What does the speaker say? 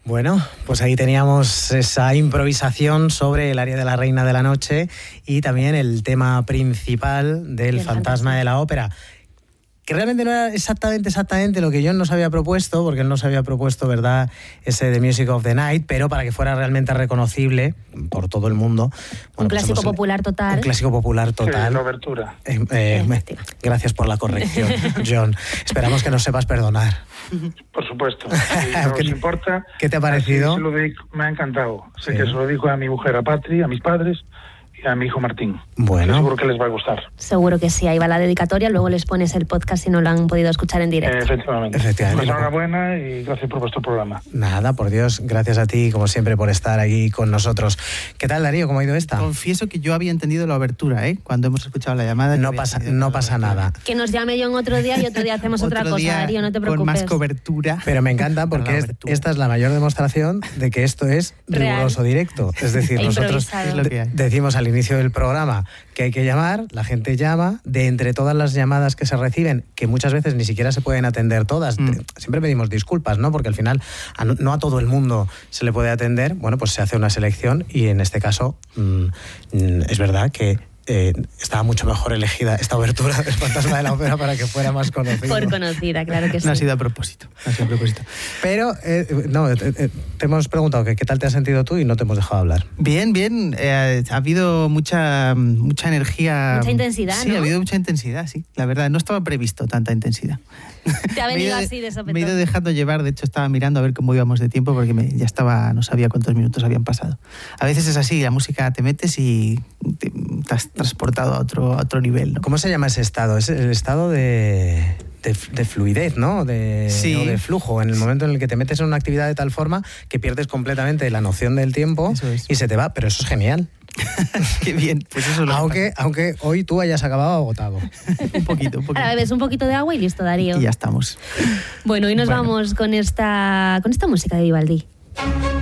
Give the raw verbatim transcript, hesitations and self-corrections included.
Bueno, pues ahí teníamos esa improvisación sobre el aria de la Reina de la Noche y también el tema principal del Fantasma, Fantasma de la Ópera, que realmente no era exactamente exactamente lo que John nos había propuesto, porque él nos había propuesto, ¿verdad?, ese The Music of the Night, pero para que fuera realmente reconocible por todo el mundo. Bueno, un clásico pues popular total. Un clásico popular total. Sí, la obertura. Eh, eh, me, gracias por la corrección, John. Esperamos que nos sepas perdonar. Por supuesto. Si no os importa. ¿Qué te ha parecido? Se lo dedico, me ha encantado. Sé sí. que se lo digo a mi mujer, a Patri, a mis padres y a mi hijo Martín. Bueno. Seguro que les va a gustar. Seguro que sí. Ahí va la dedicatoria. Luego les pones el podcast si no lo han podido escuchar en directo. Eh, efectivamente. Efectivamente. Pues enhorabuena y gracias por vuestro programa. Nada, por Dios. Gracias a ti, como siempre, por estar aquí con nosotros. ¿Qué tal, Darío? ¿Cómo ha ido esta? Confieso que yo había entendido la obertura, ¿eh? Cuando hemos escuchado la llamada. No pasa, no pasa nada. Que nos llame John otro día y otro día hacemos otro otra cosa, Darío, no te preocupes. Con más cobertura. Pero me encanta porque es, esta es la mayor demostración de que esto es real, riguroso directo. Es decir, e nosotros es lo que hay. Decimos al inicio del programa que hay que llamar, la gente llama, de entre todas las llamadas que se reciben, que muchas veces ni siquiera se pueden atender todas, mm. siempre pedimos disculpas, ¿no? Porque al final a no, no a todo el mundo se le puede atender, bueno, pues se hace una selección y en este caso mmm, es verdad que Eh, estaba mucho mejor elegida esta obertura del Fantasma de la Ópera para que fuera más conocida. Por conocida, claro que sí. No ha sido a propósito. No ha sido a propósito. Pero, eh, no, eh, eh, te hemos preguntado que qué tal te has sentido tú y no te hemos dejado hablar. Bien, bien. Eh, ha habido mucha, mucha energía. Mucha intensidad, Sí, ¿no? ha habido mucha intensidad, sí. La verdad, no estaba previsto tanta intensidad. Te ha venido de, así de sopetón. Me he ido dejando llevar, de hecho estaba mirando a ver cómo íbamos de tiempo porque me, ya estaba, no sabía cuántos minutos habían pasado. A veces es así, la música te metes y te, te has transportado a otro, a otro nivel, ¿no? ¿Cómo se llama ese estado? Es el estado de, de, de fluidez, ¿no? De, sí. O de flujo, en el momento en el que te metes en una actividad de tal forma que pierdes completamente la noción del tiempo y se te va, pero eso es genial. Qué bien. Pues eso es lo aunque, aunque hoy tú hayas acabado agotado. un poquito, un poquito. Ahora bebes un poquito de agua y listo, Darío. Y ya estamos. Bueno, hoy nos bueno. vamos con esta, con esta música de Vivaldi.